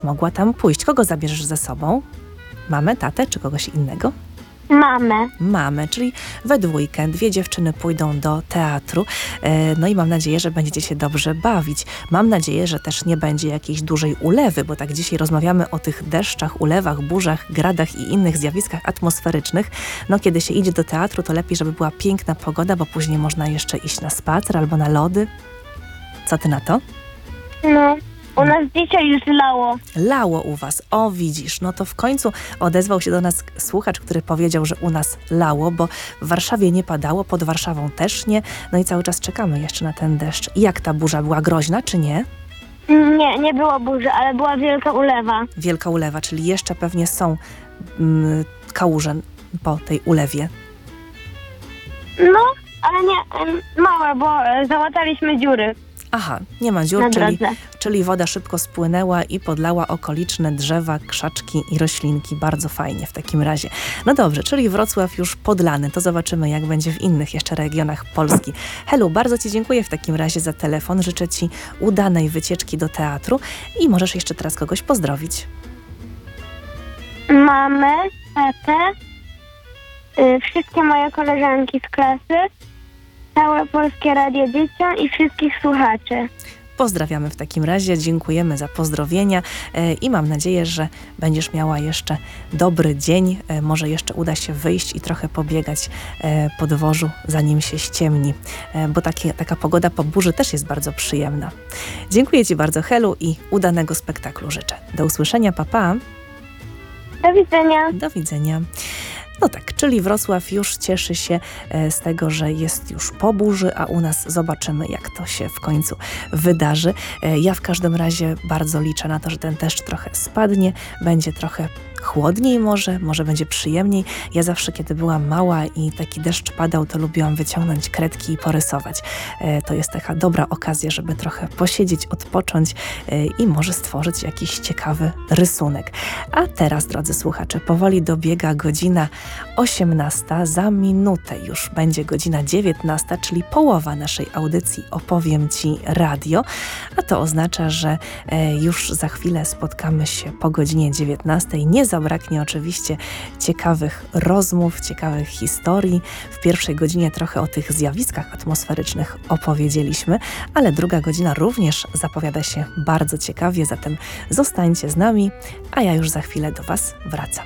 mogła tam pójść. Kogo zabierzesz ze sobą? Mamę, tatę czy kogoś innego? Mamę, czyli we dwójkę 2 dziewczyny pójdą do teatru. No i mam nadzieję, że będziecie się dobrze bawić. Mam nadzieję, że też nie będzie jakiejś dużej ulewy, bo tak dzisiaj rozmawiamy o tych deszczach, ulewach, burzach, gradach i innych zjawiskach atmosferycznych. No kiedy się idzie do teatru, to lepiej, żeby była piękna pogoda, bo później można jeszcze iść na spacer albo na lody. Co ty na to? No, u nas dzisiaj już lało. Lało u was. O, widzisz. No to w końcu odezwał się do nas słuchacz, który powiedział, że u nas lało, bo w Warszawie nie padało, pod Warszawą też nie. No i cały czas czekamy jeszcze na ten deszcz. I jak ta burza była groźna, czy nie? Nie było burzy, ale była wielka ulewa. Wielka ulewa, czyli jeszcze pewnie są kałuże po tej ulewie. No, ale nie, małe, bo załataliśmy dziury. Aha, nie ma dziur, Na drodze. czyli woda szybko spłynęła i podlała okoliczne drzewa, krzaczki i roślinki. Bardzo fajnie w takim razie. No dobrze, czyli Wrocław już podlany. To zobaczymy, jak będzie w innych jeszcze regionach Polski. Helu, bardzo ci dziękuję w takim razie za telefon. Życzę ci udanej wycieczki do teatru i możesz jeszcze teraz kogoś pozdrowić. Mamę, tatę, wszystkie moje koleżanki z klasy, całe Polskie Radio Dzieciom i wszystkich słuchaczy. Pozdrawiamy w takim razie, dziękujemy za pozdrowienia i mam nadzieję, że będziesz miała jeszcze dobry dzień. Może jeszcze uda się wyjść i trochę pobiegać po dworzu, zanim się ściemni, bo taka pogoda po burzy też jest bardzo przyjemna. Dziękuję ci bardzo, Helu, i udanego spektaklu życzę. Do usłyszenia, pa, pa. Do widzenia. Do widzenia. No tak, czyli Wrocław już cieszy się z tego, że jest już po burzy, a u nas zobaczymy, jak to się w końcu wydarzy. Ja w każdym razie bardzo liczę na to, że ten deszcz trochę spadnie, będzie trochę chłodniej może będzie przyjemniej. Ja zawsze, kiedy byłam mała i taki deszcz padał, to lubiłam wyciągnąć kredki i porysować. To jest taka dobra okazja, żeby trochę posiedzieć, odpocząć i może stworzyć jakiś ciekawy rysunek. A teraz, drodzy słuchacze, powoli dobiega godzina 18. Za minutę już będzie godzina 19, czyli połowa naszej audycji Opowiem Ci Radio. A to oznacza, że już za chwilę spotkamy się po godzinie 19. Nie zabraknie oczywiście ciekawych rozmów, ciekawych historii. W pierwszej godzinie trochę o tych zjawiskach atmosferycznych opowiedzieliśmy, ale druga godzina również zapowiada się bardzo ciekawie, zatem zostańcie z nami, a ja już za chwilę do Was wracam.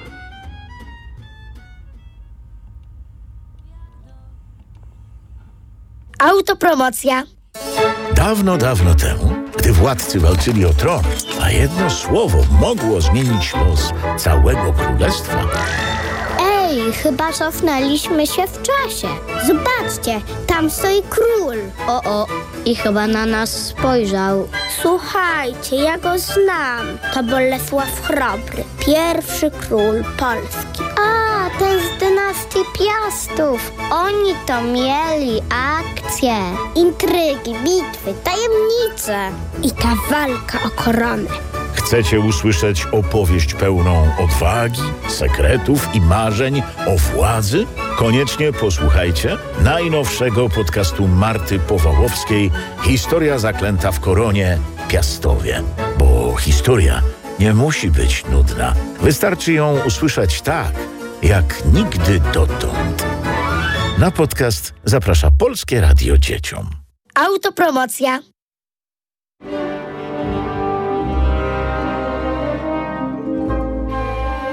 Autopromocja. Dawno, dawno temu, gdy władcy walczyli o tron, a jedno słowo mogło zmienić los całego królestwa. Ej, chyba cofnęliśmy się w czasie. Zobaczcie, tam stoi król. I chyba na nas spojrzał. Słuchajcie, ja go znam. To Bolesław Chrobry, pierwszy król Polski. A, ten z dynastii Piastów. Oni to mieli akcje, intrygi, bitwy, tajemnice i ta walka o koronę. Chcecie usłyszeć opowieść pełną odwagi, sekretów i marzeń o władzy? Koniecznie posłuchajcie najnowszego podcastu Marty Powałowskiej Historia zaklęta w koronie Piastowie. Bo historia nie musi być nudna. Wystarczy ją usłyszeć tak, jak nigdy dotąd. Na podcast zaprasza Polskie Radio Dzieciom. Autopromocja.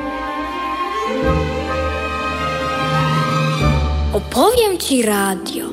Opowiem Ci radio.